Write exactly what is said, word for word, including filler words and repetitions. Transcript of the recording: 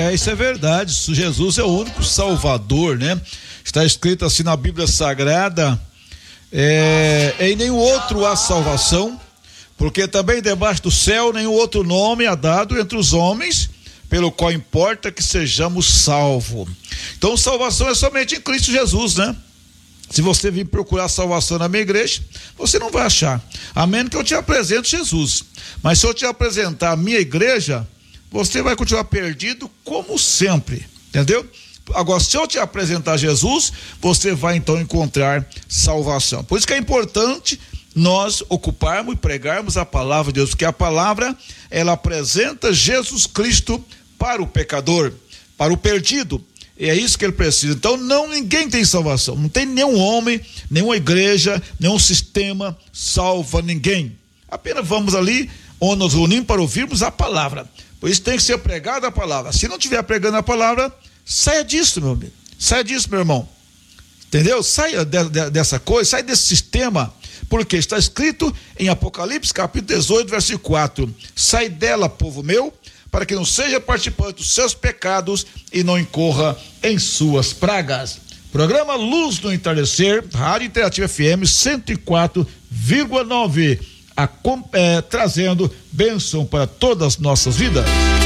É, isso é verdade. Jesus é o único Salvador, né? Está escrito assim na Bíblia Sagrada, é, em nenhum outro há salvação, porque também debaixo do céu nenhum outro nome há dado entre os homens, pelo qual importa que sejamos salvos. Então salvação é somente em Cristo Jesus, né? Se você vir procurar salvação na minha igreja, você não vai achar, a menos que eu te apresente Jesus. Mas se eu te apresentar a minha igreja, você vai continuar perdido como sempre, entendeu? Agora, se eu te apresentar Jesus, você vai então encontrar salvação. Por isso que é importante nós ocuparmos e pregarmos a palavra de Deus, porque a palavra, ela apresenta Jesus Cristo para o pecador, para o perdido. E é isso que ele precisa. Então, não, ninguém tem salvação. Não tem nenhum homem, nenhuma igreja, nenhum sistema salva ninguém. Apenas vamos ali onde nos reunimos para ouvirmos a palavra. Por isso tem que ser pregada a palavra. Se não estiver pregando a palavra, saia disso, meu amigo. Saia disso, meu irmão. Entendeu? Saia de, de, dessa coisa, saia desse sistema. Porque está escrito em Apocalipse capítulo dezoito, versículo quatro. Sai dela, povo meu, para que não seja participante dos seus pecados e não incorra em suas pragas. Programa Luz do Entardecer, Rádio Interativa F M cento e quatro vírgula nove, a, é, trazendo bênção para todas as nossas vidas.